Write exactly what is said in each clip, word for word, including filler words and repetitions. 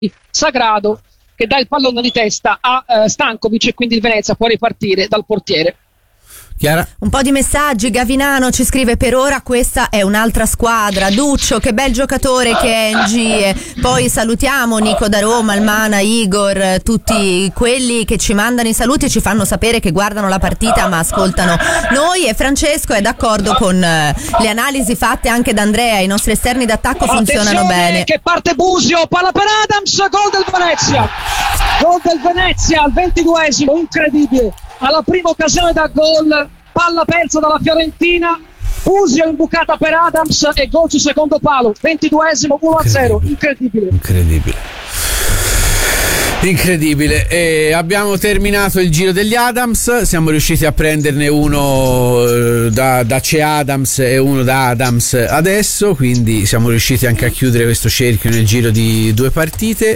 Sagrado che dà il pallone di testa a uh, Stankovic e quindi il Venezia può ripartire dal portiere. Chiara? Un po' di messaggi. Gavinano ci scrive: per ora questa è un'altra squadra. Duccio, che bel giocatore che è N G. Poi salutiamo Nico da Roma, Almana, Igor, tutti quelli che ci mandano i saluti e ci fanno sapere che guardano la partita ma ascoltano noi. E Francesco è d'accordo con le analisi fatte anche da Andrea. I nostri esterni d'attacco funzionano bene. Che parte Busio, palla per Adams, gol del Venezia, gol del Venezia al ventiduesimo, incredibile. Alla prima occasione da gol, palla persa dalla Fiorentina, Busio imbucata per Adams e gol sul secondo palo, ventiduesimo, uno a zero, incredibile. Incredibile. Incredibile. E abbiamo terminato il giro degli Adams, siamo riusciti a prenderne uno eh, da, da Che Adams e uno da Adams adesso, quindi siamo riusciti anche a chiudere questo cerchio nel giro di due partite.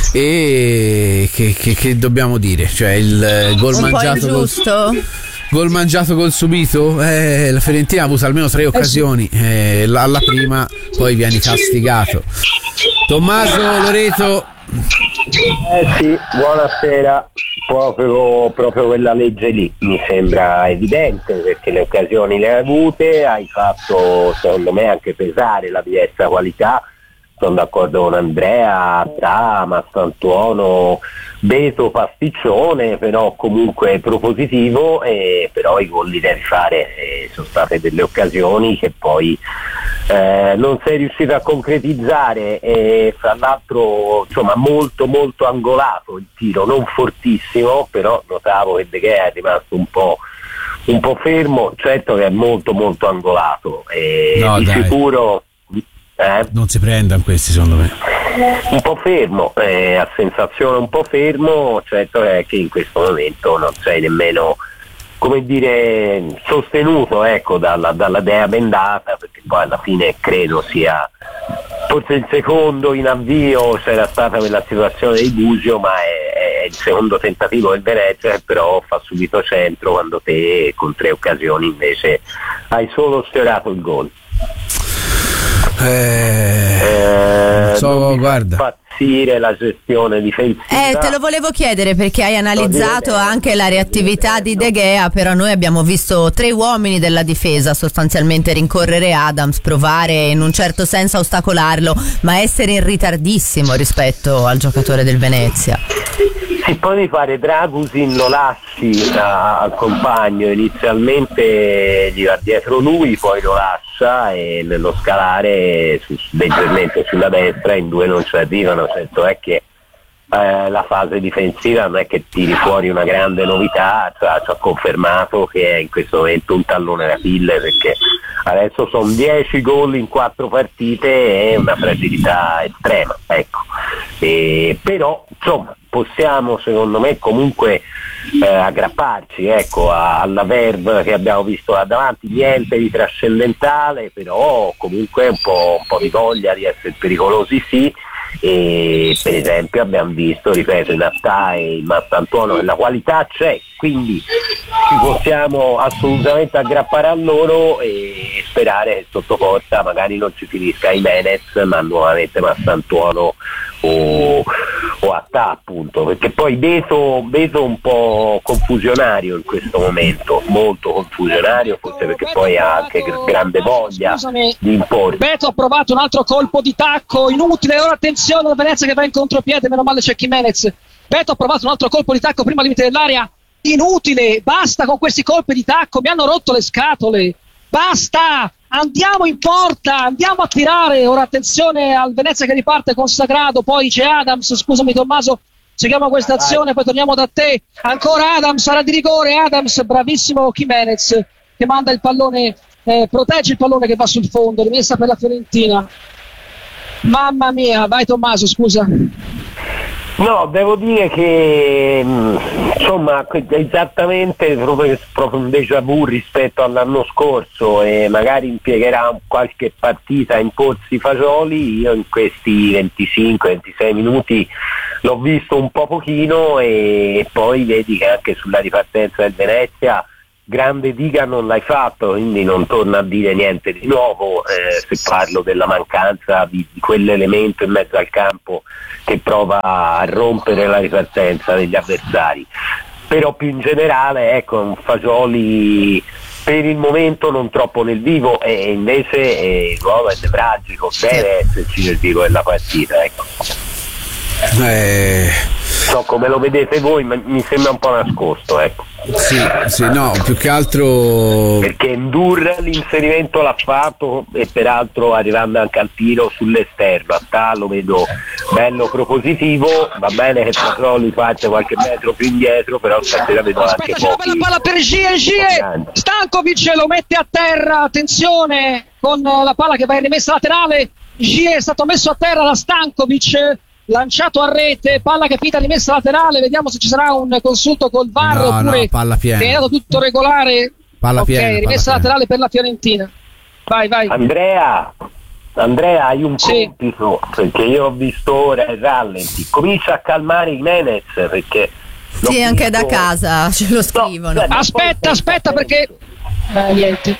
E che, che, che dobbiamo dire? Cioè il gol Un mangiato po' ingiusto. Gol mangiato col subito? Eh, la Fiorentina ha avuto almeno tre occasioni, eh, alla prima poi vieni castigato. Tommaso, Loreto. Eh sì, buonasera. Proprio, proprio quella legge lì mi sembra evidente, perché le occasioni le hai avute, hai fatto secondo me anche pesare la diversa qualità. Sono d'accordo con Andrea, Tra, Massantuono, Beto, pasticcione, però comunque propositivo, e però i gol li devi fare, e sono state delle occasioni che poi eh, non sei riuscito a concretizzare, e fra l'altro insomma molto molto angolato il tiro, non fortissimo, però notavo che De Gea è rimasto un po' un po' fermo, certo che è molto molto angolato, e no, di dai. sicuro Eh? Non si prendano questi, secondo me. Un po' fermo, eh, a sensazione un po' fermo, certo è che in questo momento non sei nemmeno, come dire, sostenuto, ecco, dalla, dalla dea bendata, perché poi alla fine credo sia forse il secondo in avvio. C'era stata quella situazione di Busio, ma è, è il secondo tentativo del Venezia, che però fa subito centro, quando te con tre occasioni invece hai solo sfiorato il gol. Eh, Eh, so, non mi guarda. fa impazzire la gestione difensiva. Eh, te lo volevo chiedere perché hai analizzato anche la reattività di De Gea, però noi abbiamo visto tre uomini della difesa sostanzialmente rincorrere Adams, provare in un certo senso a ostacolarlo, ma essere in ritardissimo rispetto al giocatore del Venezia. Sì, poi mi pare Dragusin lo lasci a, al compagno, inizialmente gli va dietro lui, poi lo lascia e nello scalare su, leggermente sulla destra in due non ci arrivano. Certo è che eh, la fase difensiva non è che tiri fuori una grande novità, cioè, ci ha confermato che è in questo momento un tallone d'Achille, perché adesso sono dieci gol in quattro partite e una fragilità estrema, ecco. E, però insomma possiamo secondo me comunque eh, aggrapparci, ecco, a, alla Verve che abbiamo visto là davanti, niente di trascendentale, però comunque un po', un po' di voglia di essere pericolosi sì. E per esempio abbiamo visto, ripeto, in Attà e in Massantuono che la qualità c'è, quindi ci possiamo assolutamente aggrappare a loro e sperare che sotto porta magari non ci finisca Jimenez, ma nuovamente Massantuono o, o Attà, appunto, perché poi Beto, Beto un po' confusionario in questo momento, molto confusionario, forse perché poi ha anche grande voglia Scusami, di imporre. Beto ha provato un altro colpo di tacco inutile, ora attenzione al Venezia che va in contropiede, meno male c'è Jimenez. Beto ha provato un altro colpo di tacco prima al limite dell'area, inutile, basta con questi colpi di tacco, mi hanno rotto le scatole, basta, andiamo in porta, andiamo a tirare. Ora attenzione al Venezia che riparte con Sagrado, poi c'è Adams, scusami Tommaso, seguiamo questa azione, poi torniamo da te, ancora Adams, sarà di rigore, Adams, bravissimo Jimenez che manda il pallone, eh, protegge il pallone che va sul fondo, rimessa per la Fiorentina. Mamma mia, vai Tommaso, scusa. No, devo dire che insomma esattamente proprio, proprio un déjà vu rispetto all'anno scorso, e magari impiegherà qualche partita a imporsi fagioli. Io in questi venticinque ventisei minuti l'ho visto un po' pochino, e poi vedi che anche sulla ripartenza del Venezia grande diga non l'hai fatto, quindi non torno a dire niente di nuovo eh, se parlo della mancanza di, di quell'elemento in mezzo al campo che prova a rompere la ripartenza degli avversari. Però più in generale, ecco, un Fagioli per il momento non troppo nel vivo, e invece eh, l'uomo è nevralgico, deve esserci nel vivo della partita, ecco. Eh... So come lo vedete voi, ma mi sembra un po' nascosto, ecco. Sì, sì, no, più che altro perché Ndur l'inserimento l'ha fatto, e peraltro arrivando anche al tiro sull'esterno, a sta lo vedo bello propositivo. Va bene che Fagioli parte qualche metro più indietro, però stasera vedo anche aspetta, c'è una bella palla per Gie, Gie Stankovic lo mette a terra, attenzione con la palla che va in rimessa laterale. Gie è stato messo a terra da Stankovic, lanciato a rete, palla che finita rimessa laterale. Vediamo se ci sarà un consulto col V A R, no, oppure no, palla piena. che è dato tutto regolare. Palla ok, piena, rimessa palla laterale piena. per la Fiorentina. Vai, vai. Andrea, Andrea, hai un Sì. compito, perché io ho visto ora il rallenti, comincia a calmare Jimenez, perché l'ho Sì, anche da visto- casa ce lo scrivono. No, Aspetta, aspetta, perché eh, niente.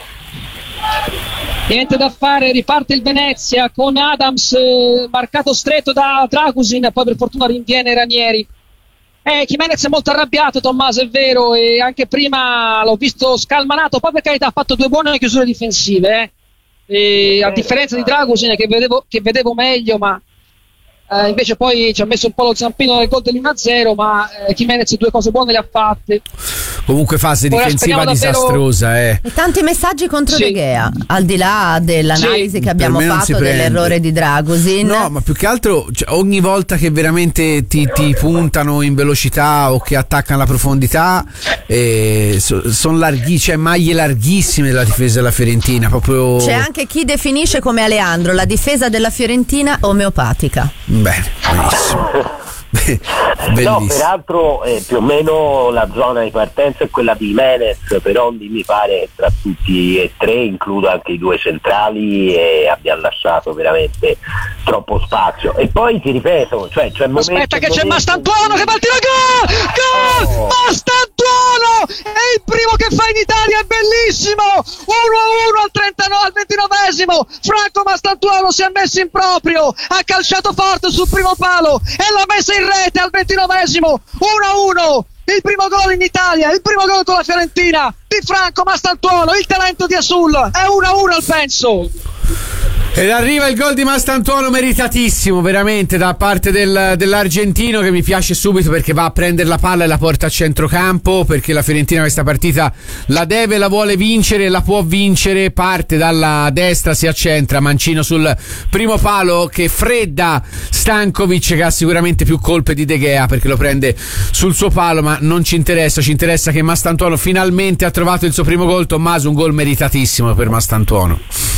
Niente da fare, riparte il Venezia con Adams eh, marcato stretto da Dragusin, poi per fortuna rinviene Ranieri. Eh, Jimenez è molto arrabbiato, Tommaso, è vero, e anche prima l'ho visto scalmanato, poi per carità ha fatto due buone chiusure difensive, eh. E a differenza di Dragusin che vedevo, che vedevo meglio, ma eh, invece poi ci ha messo un po' lo zampino nel gol dell'uno a zero, ma eh, Jimenez due cose buone le ha fatte. comunque fase Ora difensiva speriamo davvero- disastrosa, eh. E tanti messaggi contro Sì. De Gea, al di là dell'analisi Sì. che abbiamo Per me non si fatto prende. dell'errore di Dragusin. No, ma più che altro, cioè, ogni volta che veramente ti, ti puntano in velocità o che attaccano la profondità, eh, so, sono larghi, cioè maglie larghissime della difesa della Fiorentina, proprio C'è anche chi definisce come Aleandro la difesa della Fiorentina omeopatica. bene, benissimo. Beh, No, bellissimo. peraltro eh, più o meno la zona di partenza è quella di Jimenez, però mi pare che tra tutti e tre, includo anche i due centrali, e abbia lasciato veramente troppo spazio. E poi ti ripeto, cioè c'è il momento, Aspetta che c'è momento- Mastantuono che va al tiro, gol! Gol! Oh. Mastantuono è il primo che fa in Italia, è bellissimo! uno a uno al trentanove, al ventinovesimo. Franco Mastantuono si è messo in proprio, ha calciato forte sul primo palo e l'ha messa in rete al ventinovesimo. uno a uno. Il primo gol in Italia, il primo gol con la Fiorentina di Franco Mastantuono, il talento di Asul. È uno a uno al penso. Ed arriva il gol di Mastantuono, meritatissimo veramente da parte del, dell'argentino, che mi piace subito perché va a prendere la palla e la porta a centrocampo, perché la Fiorentina questa partita la deve, la vuole vincere, la può vincere. Parte dalla destra, si accentra, Mancino sul primo palo che fredda Stankovic, che ha sicuramente più colpe di De Gea perché lo prende sul suo palo, ma non ci interessa, ci interessa che Mastantuono finalmente ha trovato il suo primo gol. Tommaso, un gol meritatissimo per Mastantuono.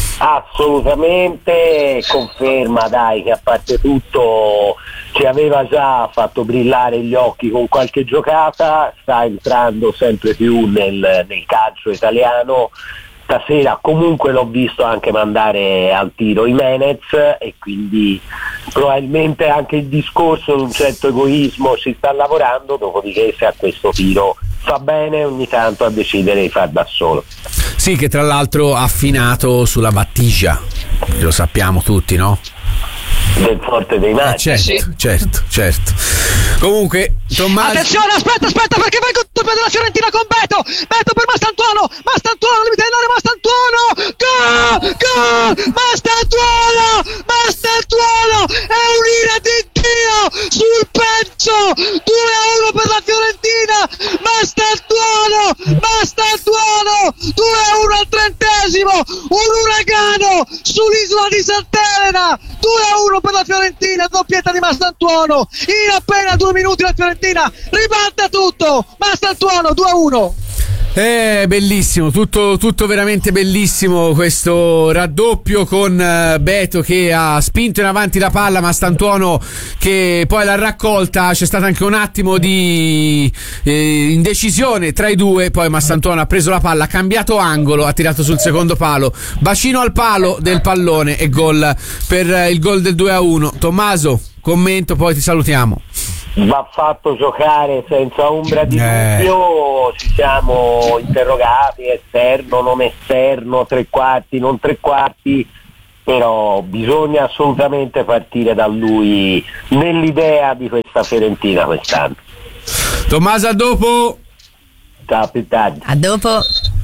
Assolutamente, conferma dai che a parte tutto ci aveva già fatto brillare gli occhi con qualche giocata, sta entrando sempre più nel, nel calcio italiano. Stasera comunque l'ho visto anche mandare al tiro Jimenez, e quindi probabilmente anche il discorso di un certo egoismo ci sta lavorando, dopodiché se a questo tiro fa bene ogni tanto a decidere di far da solo. Sì, che tra l'altro ha affinato sulla Battigia, lo sappiamo tutti, no? Del forte dei Eh, mari. certo, sì. certo, certo. Comunque, Tommaso, Attenzione, aspetta, aspetta, perché va il contropiede della Fiorentina con Beto. Beto per Mastantuono. Mastantuono, limite dell'area, Mastantuono. Gol! Gol! Mastantuono! Mastantuono! È un'ira di Dio sul pezzo. due a uno per la Fiorentina. Mastantuono! Mastantuono! due a uno al trentesimo. Un uragano sull'isola di Sant'Elena. due a uno per la Fiorentina, doppietta di Mastantuono. In appena due minuti la Fiorentina ribalta tutto. Mastantuono due a uno. è bellissimo, tutto, tutto veramente bellissimo questo raddoppio con uh, Beto che ha spinto in avanti la palla, Mastantuono che poi l'ha raccolta. C'è stato anche un attimo di eh, indecisione tra i due, poi Mastantuono ha preso la palla, ha cambiato angolo, ha tirato sul secondo palo, bacino al palo del pallone e gol per uh, il gol del due a uno. Tommaso, commento, poi ti salutiamo. va fatto giocare senza ombra di Eh. dubbio. Ci siamo interrogati, esterno, non esterno, tre quarti, non tre quarti, però bisogna assolutamente partire da lui nell'idea di questa Fiorentina quest'anno. Tommaso, a dopo. Ciao, più tardi. A dopo.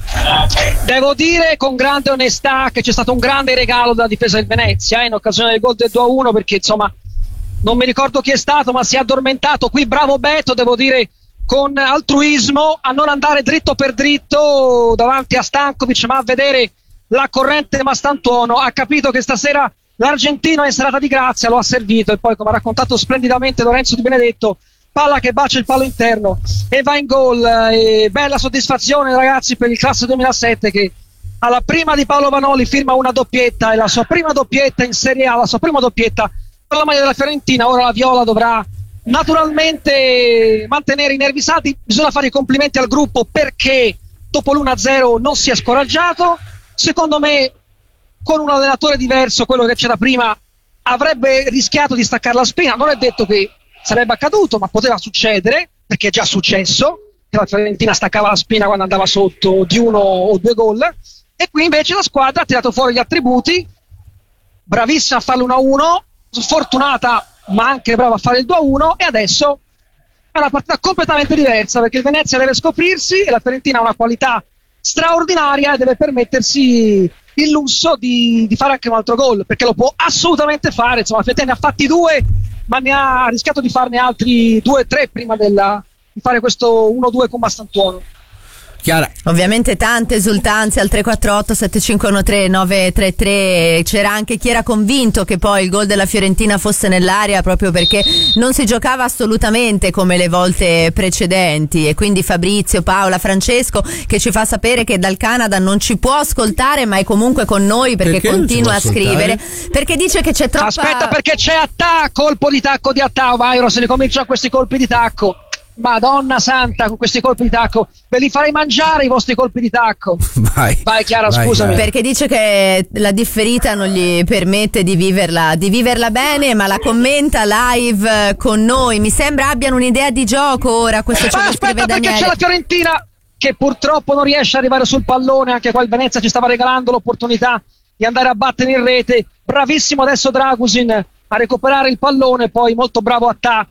Devo dire con grande onestà che c'è stato un grande regalo dalla difesa del Venezia eh, in occasione del gol del due a uno, perché insomma non mi ricordo chi è stato, ma si è addormentato. Qui bravo Beto, devo dire con altruismo, a non andare dritto per dritto davanti a Stankovic, ma a vedere la corrente di Mastantuono. Ha capito che stasera l'Argentino è in serata di grazia, lo ha servito, e poi, come ha raccontato splendidamente Lorenzo Di Benedetto, palla che bacia il palo interno e va in gol. E bella soddisfazione, ragazzi, per il classe duemilasette, che alla prima di Paolo Vanoli firma una doppietta, e la sua prima doppietta in Serie A, la sua prima doppietta per la maglia della Fiorentina. Ora la Viola dovrà naturalmente mantenere i nervi saldi. Bisogna fare i complimenti al gruppo, perché dopo l'uno a zero non si è scoraggiato. Secondo me, con un allenatore diverso, quello che c'era prima, avrebbe rischiato di staccare la spina. Non è detto che sarebbe accaduto, ma poteva succedere, perché è già successo che la Fiorentina staccava la spina quando andava sotto di uno o due gol. E qui invece la squadra ha tirato fuori gli attributi, bravissima a farlo uno a uno, sfortunata ma anche brava a fare il due a uno, e adesso è una partita completamente diversa, perché il Venezia deve scoprirsi e la Fiorentina ha una qualità straordinaria e deve permettersi il lusso di, di fare anche un altro gol, perché lo può assolutamente fare. Insomma, la Fiorentina ne ha fatti due, ma ne ha rischiato di farne altri due o tre prima della, di fare questo uno due con Mastantuono. Chiara. Ovviamente tante esultanze al tre quattro otto sette cinque uno tre nove tre tre. C'era anche chi era convinto che poi il gol della Fiorentina fosse nell'area, proprio perché non si giocava assolutamente come le volte precedenti, e quindi Fabrizio, Paola, Francesco, che ci fa sapere che dal Canada non ci può ascoltare, ma è comunque con noi perché, Perché continua a scrivere, perché dice che c'è troppa... Aspetta, perché c'è Attà, colpo di tacco di Attà, vai, se ne cominciano questi colpi di tacco. Madonna santa, con questi colpi di tacco ve li farei mangiare i vostri colpi di tacco. Vai, vai Chiara, vai, scusami. vai. Perché dice che la differita non gli permette di viverla, di viverla bene, ma la commenta live con noi. Mi sembra abbiano un'idea di gioco ora. Questo ce Ma lo aspetta, scrive perché Daniele. c'è la Fiorentina che purtroppo non riesce ad arrivare sul pallone. Anche qua il Venezia ci stava regalando l'opportunità di andare a battere in rete. Bravissimo adesso Dragusin a recuperare il pallone, poi molto bravo Attà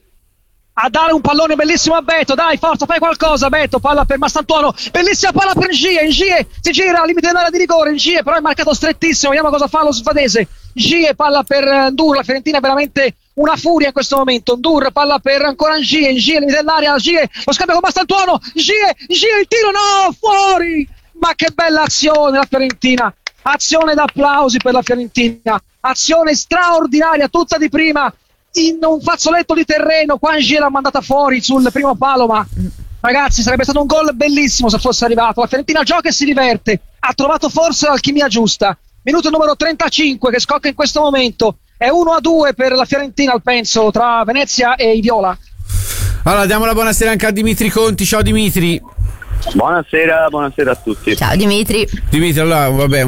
a dare un pallone bellissimo a Beto. Dai, forza, fai qualcosa Beto, palla per Mastantuono, bellissima palla per Ngie. Ngie si gira al limite dell'area di rigore, Ngie però è marcato strettissimo, vediamo cosa fa lo svedese. Ngie, palla per Ndur, la Fiorentina è veramente una furia in questo momento. Ndur, palla per ancora Ngie, Ngie al limite dell'area, Ngie, lo scambio con Mastantuono, Ngie, Ngie il tiro, no, fuori. Ma che bella azione la Fiorentina, azione d'applausi per la Fiorentina, azione straordinaria, tutta di prima, in un fazzoletto di terreno. Qua Ngie l'ha mandata fuori sul primo palo, ma ragazzi sarebbe stato un gol bellissimo se fosse arrivato. La Fiorentina gioca e si diverte, ha trovato forse l'alchimia giusta. Minuto numero trentacinque che scocca in questo momento, è uno a due per la Fiorentina, penso, tra Venezia e i Viola. Allora diamo la buonasera anche a Dimitri Conti. Ciao Dimitri. Buonasera, buonasera a tutti. Ciao Dimitri. Dimitri, allora vabbè, un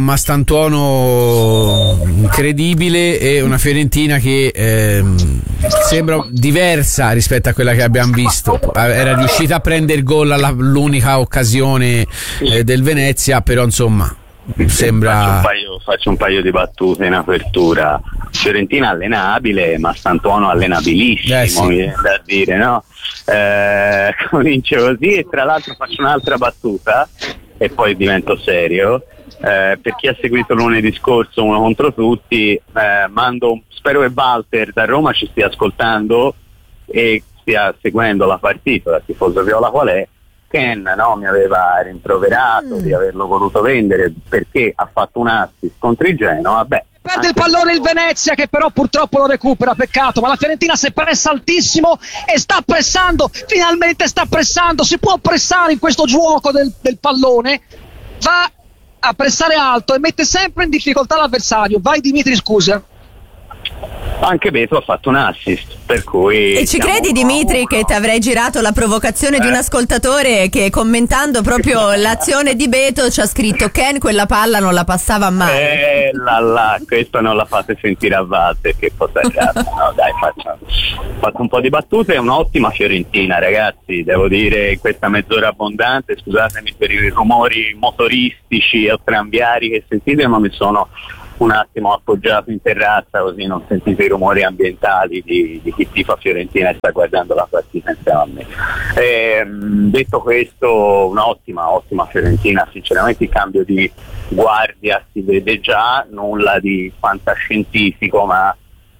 Mastantuono incredibile e una Fiorentina che ehm, sembra diversa rispetto a quella che abbiamo visto. Era riuscita a prendere gol all'unica occasione eh, del Venezia, però insomma sembra... Faccio un, paio, faccio un paio di battute in apertura. Fiorentina allenabile, Mastantuono allenabilissimo, eh, sì. mi viene da dire, no? Eh, comincio così e tra l'altro faccio un'altra battuta e poi divento serio. Eh, per chi ha seguito lunedì scorso Uno contro tutti, eh, mando, spero che Walter da Roma ci stia ascoltando e stia seguendo la partita, da tifoso viola qual è. Ken, no, mi aveva rimproverato mm. di averlo voluto vendere perché ha fatto un assist contro il Genoa. Vabbè, perde il pallone il Venezia, che però purtroppo lo recupera, peccato, ma la Fiorentina si pressa altissimo e sta pressando, finalmente sta pressando, si può pressare in questo gioco del, del pallone, va a pressare alto e mette sempre in difficoltà l'avversario. Vai Dimitri, scusa. Anche Beto ha fatto un assist, per cui... E ci credi, Dimitri, che ti avrei girato la provocazione eh. di un ascoltatore che, commentando proprio l'azione di Beto, ci ha scritto: Ken quella palla non la passava mai. Eh là là, questa non la fate sentire a Walter, che cosa grave. No, dai, facciamo. Fatto un po' di battute, è un'ottima Fiorentina, ragazzi, devo dire, in questa mezz'ora abbondante, scusatemi per i rumori motoristici o tranviari che sentite, ma mi sono un attimo appoggiato in terrazza così non sentite i rumori ambientali di, di chi tifa Fiorentina e sta guardando la partita insieme a me. E, detto questo, un'ottima ottima Fiorentina, sinceramente il cambio di guardia si vede già, nulla di fantascientifico, ma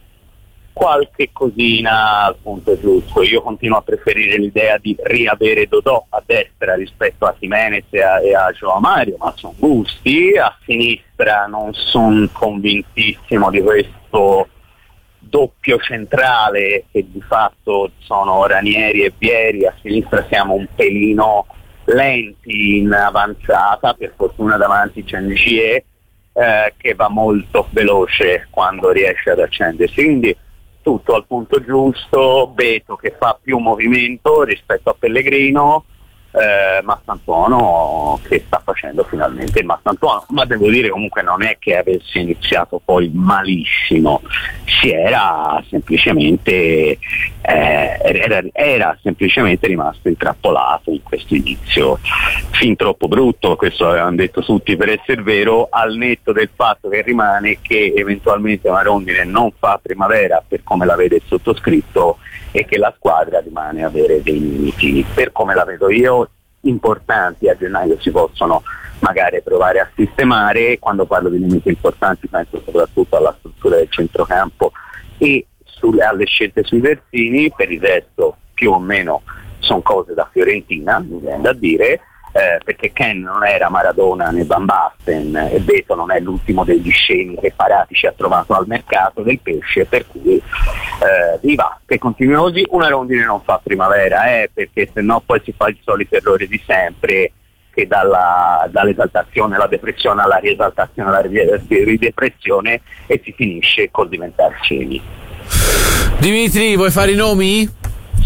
qualche cosina al punto giusto. Io continuo a preferire l'idea di riavere Dodò a destra rispetto a Jimenez e a, e a João Mario, ma sono gusti. A sinistra non sono convintissimo di questo doppio centrale che di fatto sono Ranieri e Vieri. A sinistra siamo un pelino lenti in avanzata, per fortuna davanti c'è Ngie eh, che va molto veloce quando riesce ad accendersi, quindi tutto al punto giusto. Beto che fa più movimento rispetto a Pellegrino, eh, Mastantuono che sta facendo finalmente il Mastantuono, ma devo dire comunque non è che avesse iniziato poi malissimo, si era semplicemente eh, era, era semplicemente rimasto intrappolato in questo inizio fin troppo brutto. Questo avevano detto tutti per essere vero, al netto del fatto che rimane che eventualmente una rondine non fa primavera per come la vede il sottoscritto e che la squadra rimane a avere dei limiti, per come la vedo io, importanti. A gennaio si possono magari provare a sistemare. Quando parlo di limiti importanti penso soprattutto alla struttura del centrocampo e sulle, alle scelte sui terzini. Per il resto più o meno sono cose da Fiorentina, mi viene da dire, eh, perché Ken non era Maradona né Van Basten e Beto non è l'ultimo degli scemi che Paratici ha trovato al mercato del pesce, per cui eh, viva, che continua così. Una rondine non fa primavera, eh, perché se no poi si fa il solito errore di sempre, che dalla, dall'esaltazione alla depressione alla riesaltazione alla ridepressione, e si finisce col diventare scemi. Dimitri, vuoi fare i nomi?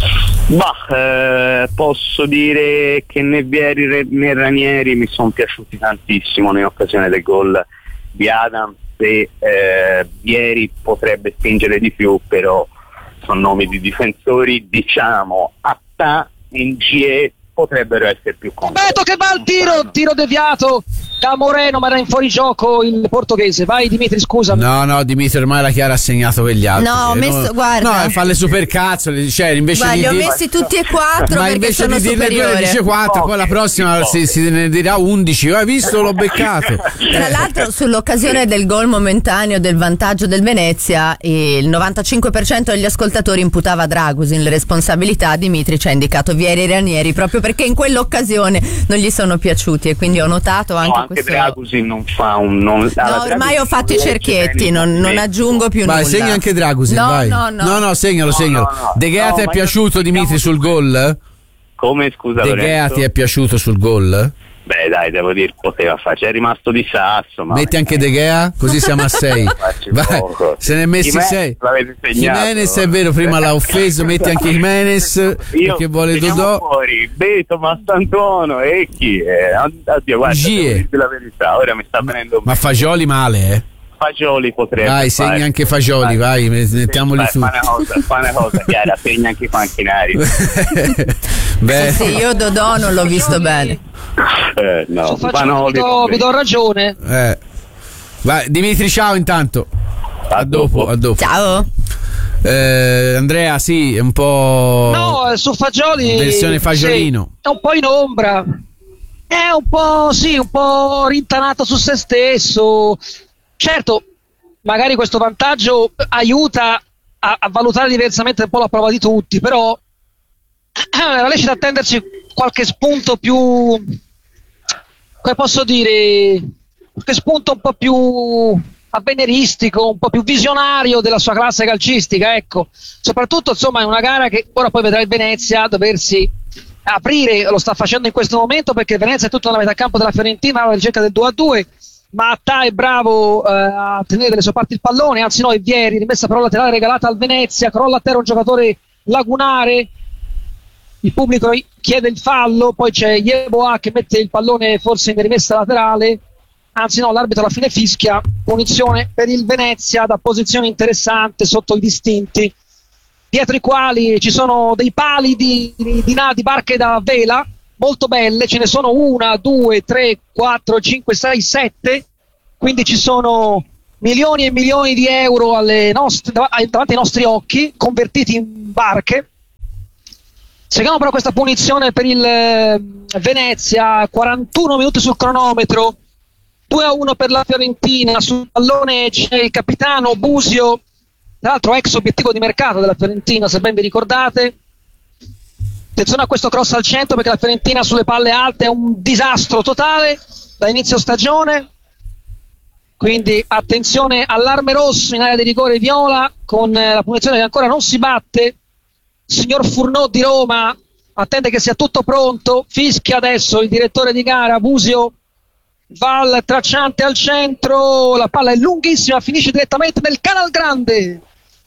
Bah, eh, posso dire che né Vieri né Ranieri mi sono piaciuti tantissimo in occasione del gol di Adams, e eh, Vieri potrebbe spingere di più, però sono nomi di difensori, diciamo Atta e Ngie potrebbero essere più comodi. Beto che va al tiro, tiro deviato da Moreno, ma era in fuorigioco il portoghese. Vai Dimitri, scusami. No, no, Dimitri ormai la Chiara ha segnato per gli altri. No, ho messo, no, guarda. No, fa le supercazzole, cioè invece guarda, di li ho dire, messi tutti e quattro, ma perché invece sono di dirne superiore. due ne dice quattro, poi la prossima si, si ne dirà undici. Hai visto, l'ho beccato. Tra l'altro sull'occasione del gol momentaneo del vantaggio del Venezia, il novantacinque per cento degli ascoltatori imputava a Dragusin le responsabilità. Dimitri ci ha indicato Vieri e Ranieri proprio perché in quell'occasione non gli sono piaciuti, e quindi ho notato anche, no, anche questo. Dragusin non fa un non, no, ormai ho fatto i cerchietti, non, non aggiungo più vai, nulla. Segna anche Dragusin, no, vai. No, no, no, no, segnalo, no, segnalo. no, no. De Gea no, ti è piaciuto, Dimitri, sul gol? Come, scusa, De Gea ti è piaciuto sul gol? Beh dai, devo dire, poteva fare, c'è rimasto di sasso, ma metti anche De Gea, così siamo a sei. Vai, se ne è messi Jimenez sei. Jimenez è vero, prima l'ha offeso, metti anche Jimenez perché vuole Dodò. Fuori Beto, Mastantuono e chi è? Oddio, guarda, devo dirti la verità, ora mi sta venendo. Ma Fagioli male, eh? Fagioli potrebbe vai, fare. segna anche Fagioli, vai, vai mettiamoli sì, su. Fa una cosa, fa una cosa chiara, segna anche i panchinari. Beh. Sì, io Dodò non l'ho visto bene. Eh, no, Fagioli, vi, do, vi do ragione. Eh. Vai, Dimitri, ciao intanto. A, a dopo, dopo, a dopo. Ciao. Eh, Andrea, sì, è un po'. No, su Fagioli. Versione Fagiolino. Sì, è un po' in ombra. È un po', sì, un po' rintanato su se stesso. Certo, magari questo vantaggio aiuta a, a valutare diversamente un po' la prova di tutti, però era lecito attenderci qualche spunto più, come posso dire, qualche spunto un po' più avveniristico, un po' più visionario della sua classe calcistica, ecco. Soprattutto, insomma, è una gara che ora poi vedrà il Venezia doversi aprire, lo sta facendo in questo momento perché il Venezia è tutto nella metà campo della Fiorentina alla ricerca del due a due. Mattà è bravo eh, a tenere dalle sue parti il pallone, anzi no, è Vieri, rimessa però laterale regalata al Venezia, crolla a terra un giocatore lagunare, il pubblico chiede il fallo, poi c'è Yeboah che mette il pallone forse in rimessa laterale, anzi no, l'arbitro alla fine fischia, punizione per il Venezia da posizione interessante sotto i distinti, dietro i quali ci sono dei pali di, di, di, di barche da vela molto belle, ce ne sono una, due, tre, quattro, cinque, sei, sette, quindi ci sono milioni e milioni di euro alle nostre, davanti ai nostri occhi, convertiti in barche. Seguiamo però questa punizione per il eh, Venezia, quarantuno minuti sul cronometro, due a uno per la Fiorentina, sul pallone c'è il capitano Busio, tra l'altro ex obiettivo di mercato della Fiorentina, se ben vi ricordate. Attenzione a questo cross al centro perché la Fiorentina sulle palle alte è un disastro totale da inizio stagione, quindi attenzione, allarme rosso in area di rigore viola con la punizione che ancora non si batte. Signor Furnò di Roma attende che sia tutto pronto, fischia adesso il direttore di gara. Busio va al tracciante al centro, la palla è lunghissima, finisce direttamente nel canal grande.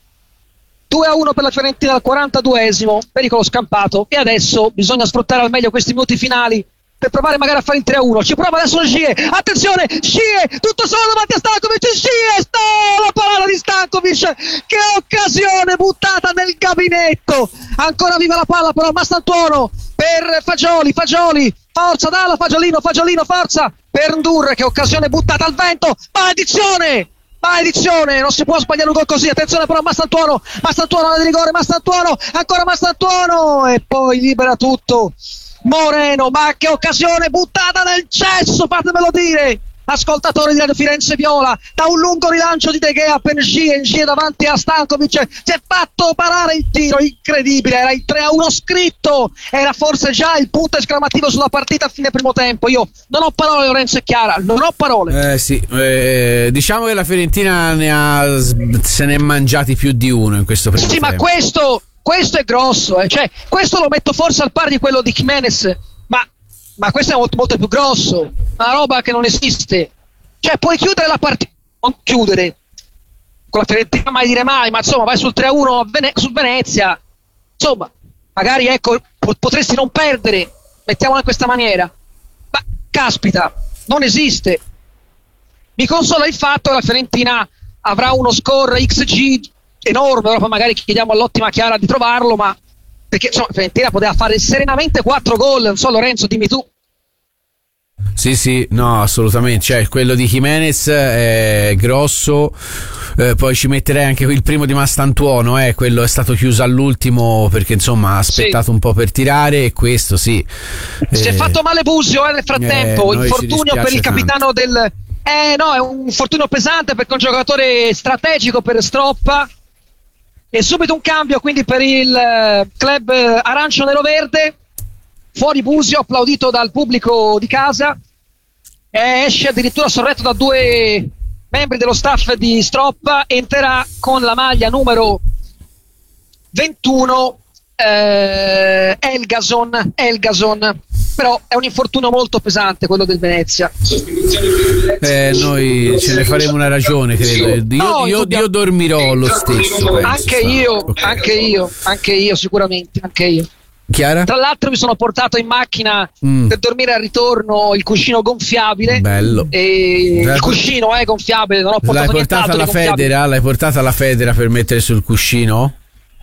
Due a uno per la Fiorentina al quarantaduesimo, pericolo scampato, e adesso bisogna sfruttare al meglio questi minuti finali per provare magari a fare il tre a uno. Ci prova adesso Scie, attenzione, Scie, tutto solo davanti a Stankovic, Scie, sta la parata di Stankovic, che occasione buttata nel gabinetto, ancora viva la palla però Mastantuono per Fagioli, Fagioli, forza dalla Fagiolino, Fagiolino, forza per Ndur, che occasione buttata al vento, maledizione! Maledizione, non si può sbagliare un gol così, attenzione però Mastantuono, Mastantuono di rigore, Mastantuono, ancora Mastantuono e poi libera tutto Moreno, ma che occasione buttata nel cesso, fatemelo dire, ascoltatori di Radio Firenze Viola, da un lungo rilancio di De Gea per Ngie, Ngie davanti a Stankovic, si è fatto parare il tiro, incredibile, era il tre a uno scritto, era forse già il punto esclamativo sulla partita a fine primo tempo. Io non ho parole, Lorenzo e Chiara, non ho parole. Eh sì, eh, diciamo che la Fiorentina ne ha, se ne è mangiati più di uno in questo primo sì, tempo. Ma questo, questo è grosso, eh. Cioè, questo lo metto forse al pari di quello di Jimenez, ma ma questo è molto, molto più grosso, una roba che non esiste. Cioè puoi chiudere la partita, non chiudere con la Fiorentina, mai dire mai, ma insomma vai sul tre a uno Vene- su Venezia, insomma magari ecco potresti non perdere, mettiamola in questa maniera, ma caspita, non esiste. Mi consola il fatto che la Fiorentina avrà uno score X G enorme, ora poi magari chiediamo all'ottima Chiara di trovarlo, ma perché insomma la Fiorentina poteva fare serenamente quattro gol, non so Lorenzo, dimmi tu. Sì, sì, no, assolutamente. Cioè, quello di Jimenez è grosso. Eh, poi ci metterei anche il primo di Mastantuono, eh, quello è stato chiuso all'ultimo perché insomma ha aspettato sì. un po' per tirare, e questo sì. Si eh, è fatto male Busio eh, nel frattempo, eh, infortunio per il capitano tanto. del. Eh no, è un infortunio pesante perché è un giocatore strategico per Stroppa. E subito un cambio quindi per il uh, club uh, arancio nero verde, fuori Busio, applaudito dal pubblico di casa, e esce addirittura sorretto da due membri dello staff di Stroppa, entrerà con la maglia numero ventuno eh, Elgason, Elgason, però è un infortunio molto pesante quello del Venezia. Eh, noi ce ne faremo una ragione, credo. Io, no, io, io dormirò lo stesso. Anche io, okay. anche io, anche io, sicuramente, anche io. Chiara? Tra l'altro mi sono portato in macchina mm. per dormire al ritorno il cuscino gonfiabile. Bello. E il cuscino è gonfiabile, non ho portato L'hai portata alla Federa? L'hai portata alla Federa per mettere sul cuscino?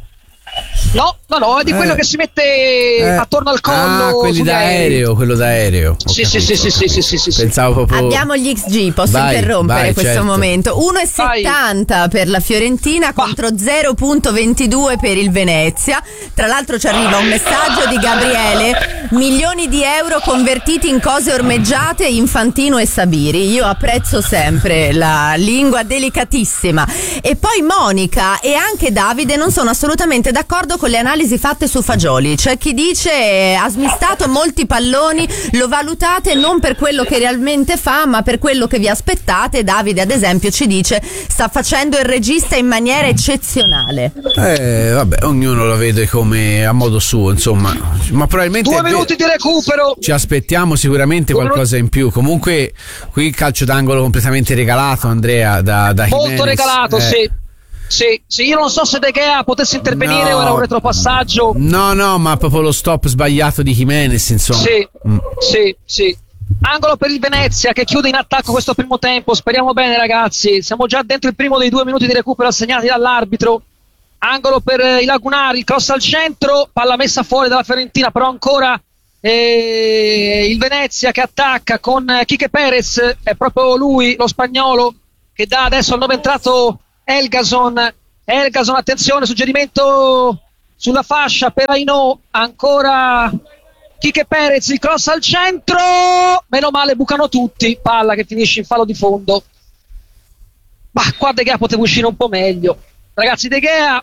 No, no, no, è di quello eh, che si mette eh, attorno al collo. Ah, quelli da aereo, quello da aereo. Sì, sì, sì, sì, sì, sì, sì, sì. Pensavo proprio. Abbiamo gli X G, posso vai, interrompere vai, questo certo. momento. uno virgola settanta vai. Per la Fiorentina contro zero virgola ventidue per il Venezia. Tra l'altro ci arriva un messaggio di Gabriele: milioni di euro convertiti in cose ormeggiate, Infantino e Sabiri. Io apprezzo sempre la lingua delicatissima. E poi Monica e anche Davide non sono assolutamente d'accordo con le analisi fatte su Fagioli. C'è chi dice eh, ha smistato molti palloni, lo valutate non per quello che realmente fa, ma per quello che vi aspettate. Davide, ad esempio, ci dice sta facendo il regista in maniera eccezionale. Eh, vabbè, ognuno lo vede come a modo suo, insomma. Ma probabilmente due minuti di recupero. Ci aspettiamo sicuramente due qualcosa in più. Comunque, qui il calcio d'angolo completamente regalato, Andrea, da, da Molto Jimenez. regalato, eh. sì. Sì, sì, io non so se De Gea potesse intervenire No. o era un retropassaggio. No, no, ma proprio lo stop sbagliato di Jimenez, insomma. Sì, Mm. sì, sì. Angolo per il Venezia che chiude in attacco questo primo tempo. Speriamo bene, ragazzi. Siamo già dentro il primo dei due minuti di recupero assegnati dall'arbitro. Angolo per i lagunari, cross al centro, palla messa fuori dalla Fiorentina, però ancora eh, il Venezia che attacca con Quique Perez. È proprio lui, lo spagnolo, che dà adesso al nuovo entrato Elgason. Elgason, attenzione, suggerimento sulla fascia per Aino, ancora Quique Perez, il cross al centro, meno male bucano tutti, palla che finisce in fallo di fondo. Ma qua De Gea poteva uscire un po' meglio, ragazzi. De Gea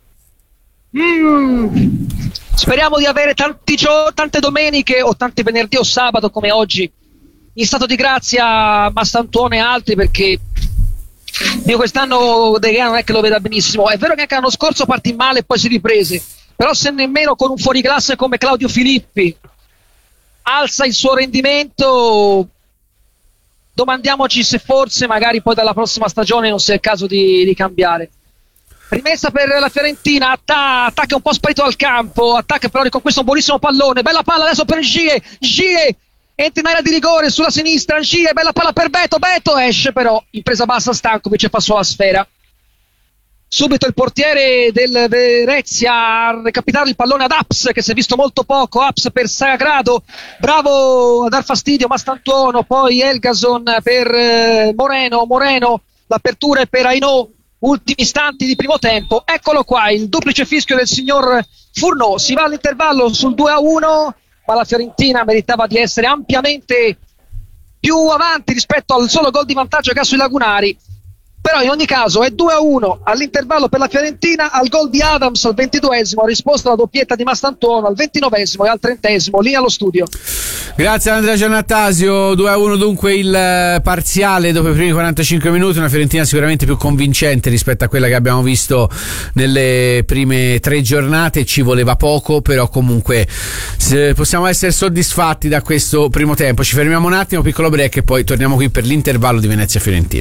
mm, speriamo di avere tanti gio- tante domeniche o tanti venerdì o sabato come oggi in stato di grazia Mastantuono e altri, perché io quest'anno De Gea non è che lo veda benissimo. È vero che anche l'anno scorso partì male e poi si riprese, però se nemmeno con un fuoriclasse come Claudio Filippi alza il suo rendimento, domandiamoci se forse magari poi dalla prossima stagione non sia il caso di, di cambiare. Rimessa per la Fiorentina, atta- attacca un po' sparito al campo, attacca però riconquista un buonissimo pallone, bella palla adesso per Gie, Gie entra in area di rigore sulla sinistra, Gie, bella palla per Beto, Beto esce però in presa bassa Stankovic e fa sulla sfera. Subito il portiere del Venezia a recapitare il pallone ad Aps, che si è visto molto poco. Aps per Sagrado, bravo a dar fastidio Mastantuono, poi Elgason per eh, Moreno, Moreno, l'apertura è per Aino, ultimi istanti di primo tempo. Eccolo qua, il duplice fischio del signor Furno, si va all'intervallo sul due a uno, ma la Fiorentina meritava di essere ampiamente più avanti rispetto al solo gol di vantaggio che ha sui lagunari. Però in ogni caso è due a uno all'intervallo per la Fiorentina. Al gol di Adams al ventiduesimo ha risposto la doppietta di Mastantuono al ventinovesimo e al trentesimo. Lì allo studio. Grazie Andrea Giannattasio. Due a uno dunque il parziale dopo i primi quarantacinque minuti. Una Fiorentina sicuramente più convincente rispetto a quella che abbiamo visto nelle prime tre giornate. Ci voleva poco, però comunque possiamo essere soddisfatti da questo primo tempo. Ci fermiamo un attimo, piccolo break, e poi torniamo qui per l'intervallo di Venezia-Fiorentina.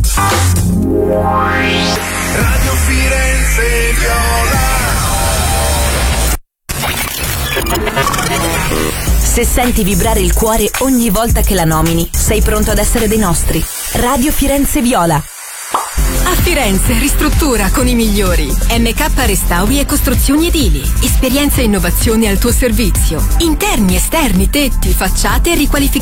Radio Firenze Viola. Se senti vibrare il cuore ogni volta che la nomini, sei pronto ad essere dei nostri. Radio Firenze Viola. A Firenze ristruttura con i migliori. M K Restauri e Costruzioni Edili. Esperienza e innovazione al tuo servizio. Interni, esterni, tetti, facciate e riqualificazione.